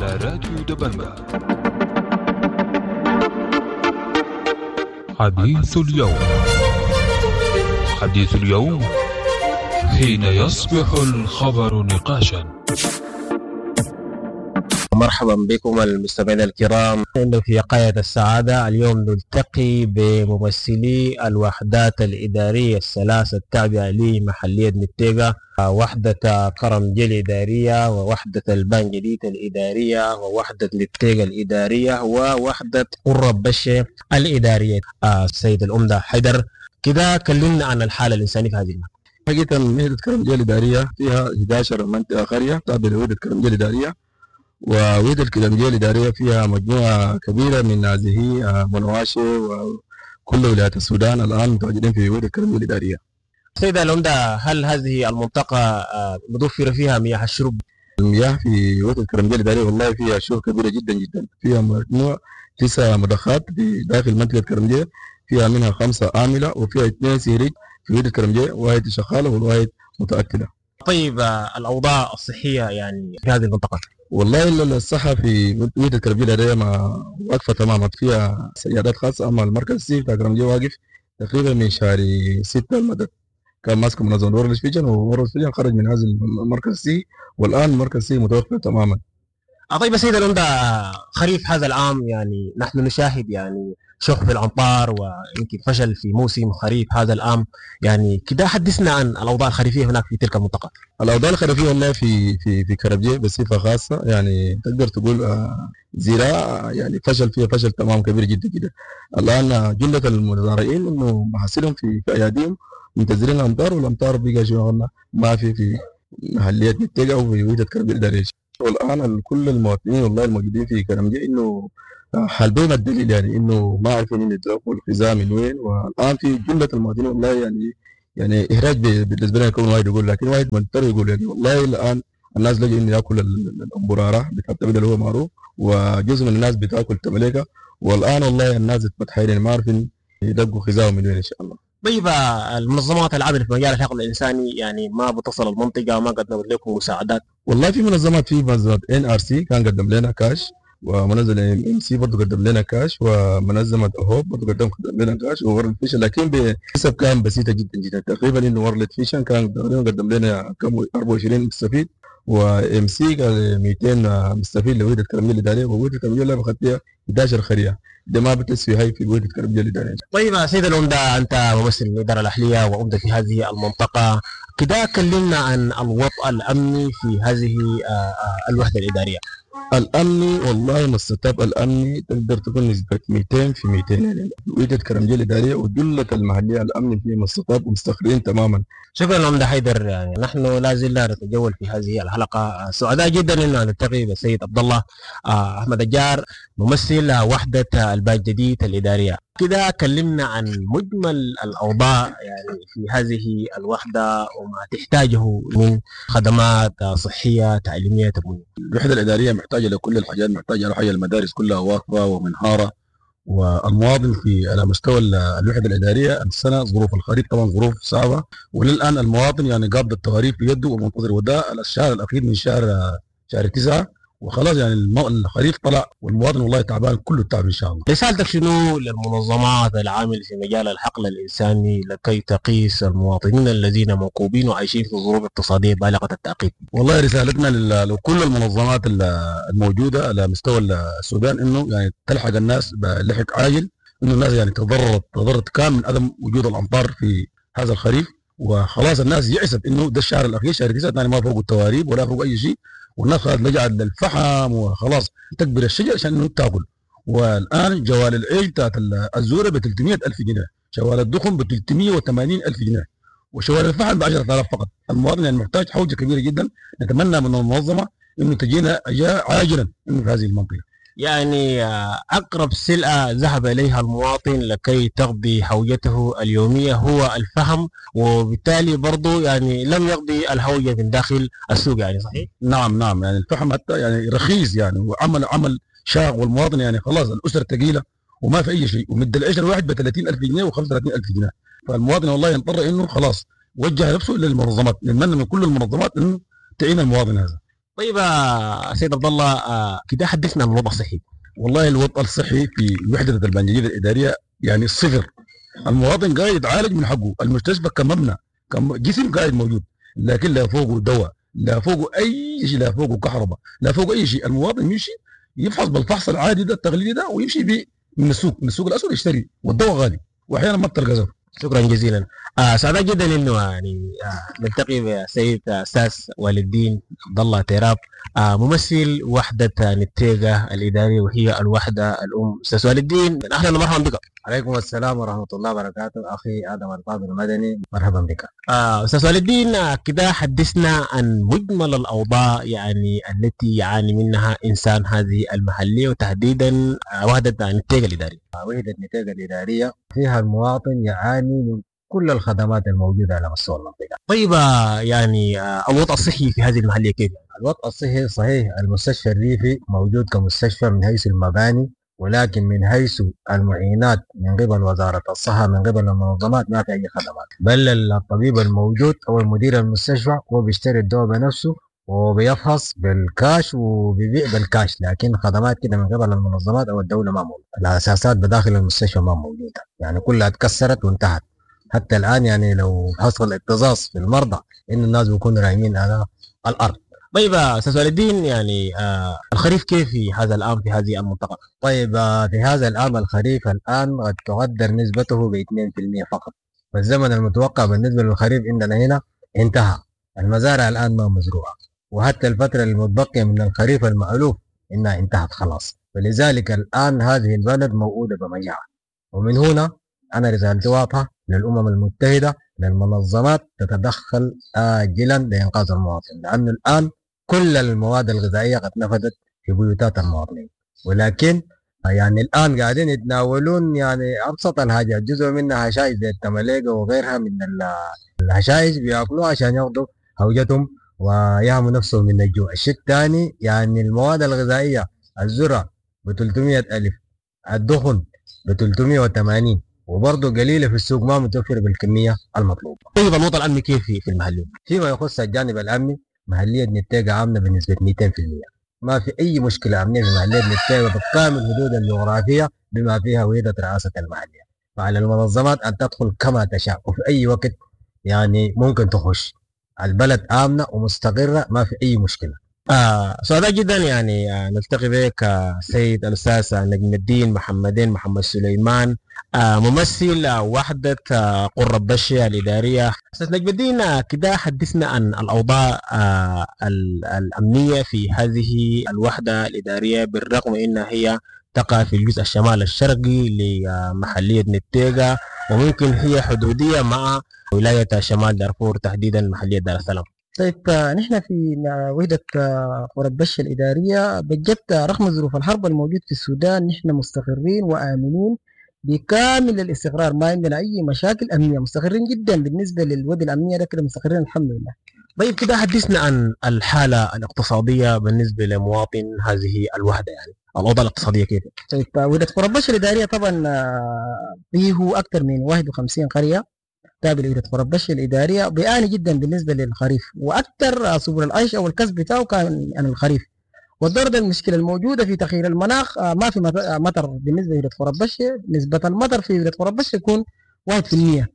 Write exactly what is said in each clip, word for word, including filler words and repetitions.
على راديو دبنجة. حديث اليوم. حديث اليوم حين يصبح الخبر نقاشا. مرحبا بكم المستمعين الكرام. إنه في قاية السعادة اليوم نلتقي بممثلي الوحدات الإدارية الثلاثة التابعة لمحلية نتيجة، وحدة كرمجي الإدارية، ووحدة البانجديت الإدارية، ووحدة نتيجة الإدارية، ووحدة قرب بشة الإدارية. السيد الأمدة حيدر، كده كلمنا عن الحالة الإنسانية في هذه المنطقة. حقيقة وحدة كرمجي الإدارية فيها إحدى عشرة منطقة قرية تابعة لوحدة كرمجي الإدارية، ووحدة الكرمجية الإدارية فيها مجموعة كبيرة من نازحي منواشي وكل ولايات السودان الآن متواجدين في وحدة الكرمجية الإدارية. سيدة العمدة، هل هذه المنطقة متوفرة فيها مياه الشرب؟ المياه في وحدة الكرمجية الإدارية والله فيها شرب كبيرة جدا جدا، فيها مجموعة تسع مضخات في داخل منطقة الكرمجية، فيها منها خمسة عاملة وفيها اثنين سيريج في وحدة الكرمجية، واحد شغالة والواحد متأكدة. طيب الأوضاع الصحية يعني في هذه المنطقة؟ والله الصحة في وحدة الكرمجية الإدارية ما واقفة تماما، فيها سيادات خاصة. أما المركز السي بتاع الكرمجية واقف تقريبا من شهر ستة المدد، كان ماسك منظمة وورلد فيجن، وورلد فيجن خرج من هذا المركز السي، والآن المركز السي متوقف تماما. طيب سيدة العمدة، خريف هذا العام يعني نحن نشاهد يعني شح في الأمطار ويمكن فشل في موسم خريف هذا العام، يعني كده حدثنا عن الأوضاع الخريفية هناك في تلك المنطقة. الأوضاع الخريفية والله في في في كرمجية بصفة خاصة يعني تقدر تقول آه زراعة يعني فشل فيها فشل تمام كبير جدا جدا. الآن جملة المزارعين إنه محاصيلهم في في أياديهم منتظرين الأمطار، والأمطار بقى شو ما في في محليات نتيجة أو في وحدة كرمجية الإدارية. والآن كل المواطنين والله الموجودين في كرمجية إنه حال بهم الدليل يعني انه ما عارفين ان يتلقوا الخزام من وين، والان في جمله المواطنين والله يعني يعني احراج بالنسبه لنا يكون واحد يقول، لكن واحد مضطر يقول يعني والله الان الناس لقوا انه ياكل الامبراره بتاع التبديل اللي هو معروف، وجزء من الناس بتاكل تمليكه، والان والله الناس متحيرين ما عارفين يلقوا خزام من وين ان شاء الله. طيب المنظمات العامله في مجال الحقل الانساني يعني ما بتصل المنطقه، ما قدمت لكم مساعدات؟ والله في منظمات، في منظمه ان ار سي كان قدم لنا كاش، ومنظمه ام سي برضه قدم لنا كاش، ومنظمه هوب برضه قدم لنا كاش، وورلد فيشن لكن بحسب كان بسيطه جدا جدا. تقريبا انه ورلد فيشن كان قدم لنا كم أربعة وعشرين مستفيد، وام سي قال مئتين مستفيد لوحده كرمجية الاداريه، ووحده كرمجية اللي اخذت فيها احدى عشرة خريه، ده ما بتسوي هاي في وحده كرمجية الاداريه. طيب سيد العمده، انت ممثل الاداره الاهليه وعمده في هذه المنطقه، كده كلمنا عن الوضع الامني في هذه الوحده الاداريه. الامني والله مستتاب الامني تقدر تكون نسبه مئتين في مئتين يعني وحده كرمجية الاداريه وجله المحليه الامن فيه مستتاب ومستقرين تماما. شكرا لهم حيدر. يعني نحن لا زلنا نتجول في هذه الحلقه، سعداء جدا ان نلتقي بالسيد عبد الله احمد الجار ممثل وحده البانجديت الاداريه. كده كلمنا عن مجمل الاوضاع يعني في هذه الوحده وما تحتاجه من خدمات صحيه تعليميه تموينيه. الوحده الاداريه محتاجه لكل الحاجات، محتاجه لحاجه المدارس كلها واقفه ومنهاره، والمواطن في على مستوى الوحده الاداريه السنه ظروف الخريف طبعا ظروف صعبه، وللان المواطن يعني قابض التواريخ بيده ومنتظر، وده الشهر الاخير من شهر شهر تسعه وخلاص يعني الخريف طلع والمواطن والله تعبان كله تعب ان شاء الله. رسالتك شنو للمنظمات العامله في مجال الحقل الانساني لكي تقيس المواطنين الذين موكوبين وعايشين في ظروف اقتصاديه بالغه التعقيد؟ والله رسالتنا لكل المنظمات الموجوده على مستوى السودان انه يعني تلحق الناس بلحق عاجل، انه الناس يعني تضررت تضررت كامل من عدم وجود الامطار في هذا الخريف، وخلاص الناس يعسب انه ده الشهر الاخير شهر تسعه ثاني ما فوق التواريب ولا فوق اي شيء، والناس خلاص لجأت للفحم وخلاص تكبر الشجر عشان انه تاكل. والان جوال العيش بتاعت الزوره ب ثلاثمئة ألف جنيه، شوال الدخن ب ثلاثمئة وثمانين ألف جنيه، وشوال الفحم ب عشرة آلاف فقط. المواطن يعني محتاج حوجه كبيره جدا، نتمنى من المنظمه انه تجينا عاجلا انه في هذه المنطقه. يعني أقرب سلعة ذهب إليها المواطن لكي تقضي حوجته اليومية هو الفحم، وبالتالي برضو يعني لم يقضي الحوجة من داخل السوق، يعني صحيح؟ نعم نعم، يعني الفحم حتى يعني رخيص يعني، وعمل عمل شاق، والمواطن يعني خلاص الأسرة ثقيلة وما في أي شيء، ومد العيش الواحد ب ثلاثين ألف جنيه و35 ألف جنيه، فالمواطن والله يضطر إنه خلاص وجه نفسه إلى المنظمات. نتمنى من كل المنظمات إنه تعين المواطن هذا. طيب آه، سيد عبد الله، آه، كده حدثنا عن الوضع الصحي. والله الوضع الصحي في وحده البنجليه الاداريه يعني صفر. المواطن قاعد يتعالج من حقه، المستشفى كمبنى كم جسم قاعد موجود، لكن لا فوقه دواء، لا فوقه اي شيء، لا فوقه كهرباء، لا فوقه اي شيء. المواطن يمشي يفحص بالفحص العادي ده التقليدي ده ويمشي بيه من السوق، من السوق الاسود يشتري، والدواء غالي واحيانا ما بتلقى زر. شكرا جزيلا. آه سعداء جدا انه يعني آه نلتقي بالسيد آه، استاذ والي الدين عبد الله تيراب، آه ممثل وحده آه، نتيجه الاداريه وهي الوحده الام. استاذ والي الدين، اهلا ومرحبا بك. عليكم السلام ورحمة الله وبركاته. أخي آدم الفاضل المدني، مرحبا بك. آه استاذ والي الدين، آه كده حدثنا عن مجمل الاوضاع يعني التي يعاني منها انسان هذه المحليه، وتحديدا آه وحده آه، نتيجه الاداريه. وحدة نتاج الإدارية فيها المواطن يعاني من كل الخدمات الموجودة على مستوى المنطقة. طيب آه، يعني آه الوضع الصحي في هذه المحليه كيف؟ الوضع الصحي صحيح، المستشفى الريفي موجود كمستشفى من حيث المباني، ولكن من حيث المعينات من قبل وزارة الصحة من قبل المنظمات ما في أي خدمات، بل الطبيب الموجود أو المدير المستشفى هو بيشتري الدواء بنفسه وبيفحص بالكاش وبيبيع بالكاش، لكن خدمات كده من قبل المنظمات أو الدولة ما موجودة. الأساسات بداخل المستشفى ما موجودة، يعني كلها اتكسرت وانتهت. حتى الآن يعني لو حصل اكتظاظ في المرضى إن الناس بيكونوا رايمين على الأرض. طيب آه، استاذ والي الدين، يعني آه الخريف كيف في هذا العام في هذه المنطقه؟ طيب آه، في هذا العام الخريف الآن قد تقدر نسبته ب اثنين بالمئة فقط، والزمن المتوقع بالنسبة للخريف عندنا هنا انتهى. المزارع الآن ما مزروعة، وحتى الفترة المتبقية من الخريف المألوف إنها انتهت خلاص، ولذلك الآن هذه البلد موؤودة بمجاعة. ومن هنا أنا رسالتي واضحة للأمم المتحدة، للمنظمات تتدخل آجلا لإنقاذ المواطن، لأن الآن كل المواد الغذائية قد نفذت في بيوتات المواطنين، ولكن يعني الآن قاعدين يتناولون يعني أبسط الحاجات، جزء منها هشايش زي التماليقة وغيرها من ال- الهشايش بياكلوها عشان ياخدوا هوجتهم ويهموا نفسهم من الجوع. الشيء الثاني يعني المواد الغذائية، الذرة ب ثلاثمئة ألف، الدخن ب ثلاثمئة وثمانين، وبرضه قليلة في السوق ما متوفرة بالكمية المطلوبة. طيب الوضع الامني كيف في في المحليه؟ فيما يخص الجانب الأمني، محلية نتيجة آمنة بنسبة مئتين بالمئة، ما في أي مشكلة أمنية في محلية نتيجة بالكامل الحدود الجغرافية بما فيها وحدة رئاسة المحلية. فعلى المنظمات أن تدخل كما تشاء وفي أي وقت يعني ممكن تخش. البلد آمنة ومستقرة، ما في أي مشكلة. آه سعداء جدا يعني آه نلتقي بك آه سيد الاستاذ آه، نجم الدين محمدين محمد سليمان، آه ممثل آه وحده آه قرة بشة الاداريه. استاذ نجم الدين، آه كده حدثنا عن الاوضاع آه ال- الامنيه في هذه الوحده الاداريه، بالرغم انها هي تقع في الجزء الشمال الشرقي لمحليه نتيجه، وممكن هي حدوديه مع ولايه شمال دارفور، تحديدا محليه دار السلام. طيب آه، نحن في مع وحدة آه، قرى بشة الإدارية بجد آه، رغم ظروف الحرب الموجود في السودان نحن مستقرين وآمنين بكامل الاستقرار، ما عندنا أي مشاكل أمنية، مستقرين جدا بالنسبة للوضع الأمنية ده، كده مستقرين الحمد لله. طيب كده حدثنا عن الحالة الاقتصادية بالنسبة لمواطن هذه الوحدة، يعني الأوضاع الاقتصادية كيف؟ طيب آه، وحدة قرى بشة الإدارية طبعا آه، فيه أكثر من واحد وخمسين قرية تابع لوحدة قرى بشة الإدارية، بيعاني جدا بالنسبة للخريف، وأكثر سبل العيش أو الكسب بتاعه كان عن الخريف. والضرب المشكله الموجوده في تغيير المناخ، آه، ما في مط- آه، مطر بالنسبه لوحده قرى بشة، نسبه المطر في وحده قرى بشة يكون واحد بالمئة،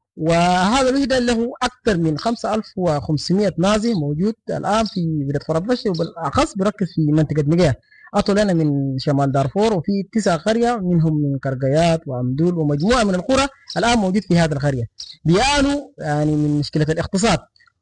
وهذا الوحده له اكثر من خمسة آلاف وخمسمئة نازي موجود الان في وحده قرى بشة، وبالاخص بركز في منطقه مجاه، اطول انا من شمال دارفور، وفي تسع قريه منهم من كرقيات وعمدول ومجموعه من القرى الان موجود في هذه القريه بيعانوا يعني من مشكله الاقتصاد.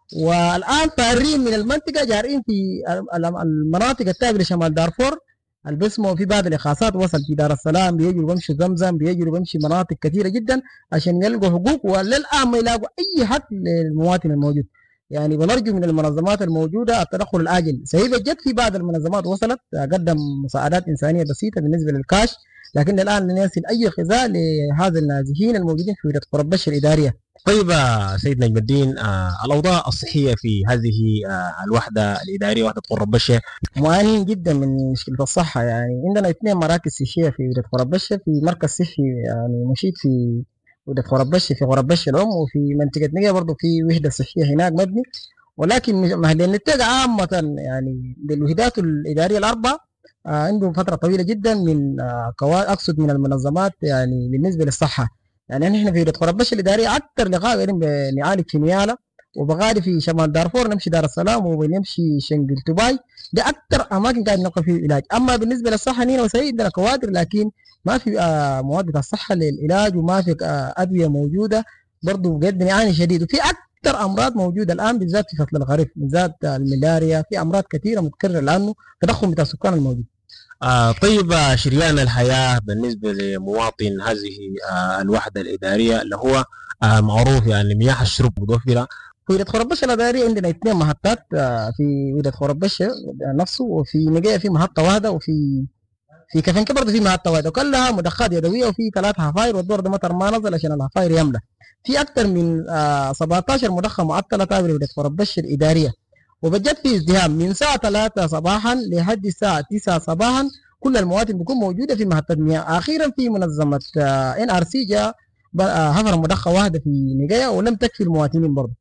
والان فارين من المنطقه جارين في المناطق التابعه لشمال دارفور، البسمه في بعض الاخاصات وصل في دار السلام، بيجوا بيمشوا زمزم، بيجوا بيمشي مناطق كثيره جدا عشان يلقوا حقوق، وللان ما يلاقوا اي حق للمواطن الموجود. يعني بنرجو من المنظمات الموجوده التدخل الاجل. صحيح بجد في بعض المنظمات وصلت قدم مساعدات انسانيه بسيطه بالنسبه للكاش، لكن الان لن يصل اي غذاء لهذا النازحين الموجودين في ولايه قرى بشة الاداريه. طيب آه، سيد نجم الدين، آه الأوضاع الصحية في هذه آه الوحدة الإدارية، وحدة قرة بشة. معانين جدا من مشكله الصحه، يعني عندنا اثنين مراكز صحيه في ولايه قرى بشة، في مركز صحي يعني نشيط في ولايه قرى بشة في قرى بشة الام، وفي منطقه نجا برضه في وحده صحيه هناك مبني، ولكن محلية نتيجة عامة يعني للوحدات الإدارية الأربعة آه عندهم فترة طويلة جدا من آه كوا أقصد من المنظمات يعني بالنسبة للصحة. يعني نحن في وحدة خربش الإدارية أكثر لقاء قاعدين بنعالج في نيالا، وبغادي في شمال دارفور نمشي دار السلام وبنمشي شنقلتوباي، ده أكثر أماكن قاعد نلقى فيه علاج. أما بالنسبة للصحة هنا وسيد عندنا كوادر، لكن ما في آه مواد بتاع الصحة للعلاج وما في آه أدوية موجودة، برضه بجد بنعاني شديد. وفي أكثر أمراض موجودة الآن بالذات في فصل الخريف، بالذات الملاريا، في أمراض كثيرة متكررة لأنه تضخم بتاع السكان الموجود. آه طيب آه، شريان الحياة بالنسبة لمواطن هذه آه الوحدة الإدارية اللي هو آه معروف يعني مياه الشرب متوفرة. في وحدة خربشة الإدارية عندنا اثنين محطات آه في وحدة خربشة نفسه، وفي نجاية في محطة واحدة، وفي في كفنكة برضه في محطة واحدة، وكلها مضخات يدوية، وفي ثلاث حفاير والدور ده مطر ما نزل عشان الحفاير يملى. في أكثر من آه سبعة عشر مضخة معطلة تابعة لوحدة خربشة الإدارية، وبجد في ازدحام من الساعة ثلاثة صباحا لحد الساعة تسعة صباحا. كل المواد بتكون موجودة في محطة مياه. أخيرا في منظمة إن آر سي جاء حفر مضخة واحدة في نجاية ولم تكفي المواطنين برضه.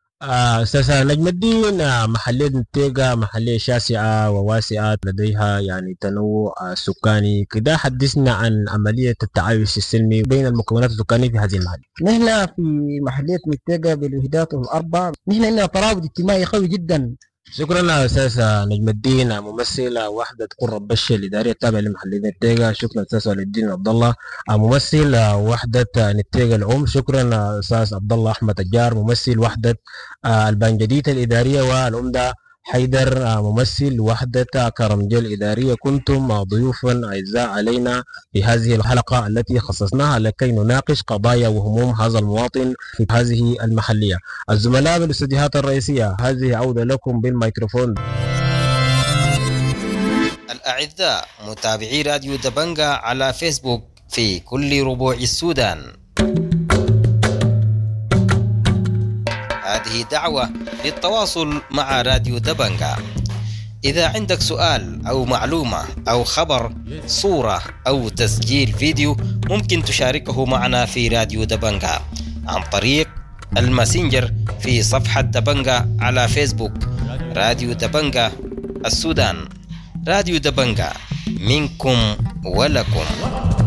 آه، أستاذ نجم الدين، آه، محلية نتيجة محلية شاسعة وواسعة لديها يعني تنوع آه، سكاني كده. حدثنا عن عملية التعايش السلمي بين المكونات السكانية في هذه المحل. نحن في محلية نتيجة بالوحدات الأربع نحن عندنا ترابط اجتماعي قوي جدا. شكرا استاذ نجم الدين، ممثل وحده قرب بشه الاداريه التابعه لمحليه نتيجه. شكرا استاذ ولي الدين عبد الله، ممثل وحده نتيجه الام. شكرا استاذ عبد الله احمد الجار، ممثل وحده البانجديت الاداريه. والعمده حيدر، ممثل وحدة كرمجل الإدارية. كنتم ضيوفا أعزاء علينا في هذه الحلقة التي خصصناها لكي نناقش قضايا وهموم هذا المواطن في هذه المحلية. الزملاء بالاستديوهات الرئيسية، هذه عودة لكم بالميكروفون. الأعزاء متابعي راديو دبنجا على فيسبوك في كل ربوع السودان، هذه دعوة للتواصل مع راديو دبنجا. إذا عندك سؤال أو معلومة أو خبر، صورة أو تسجيل فيديو، ممكن تشاركه معنا في راديو دبنجا عن طريق الماسنجر في صفحة دبنجا على فيسبوك. راديو دبنجا السودان، راديو دبنجا منكم ولكم.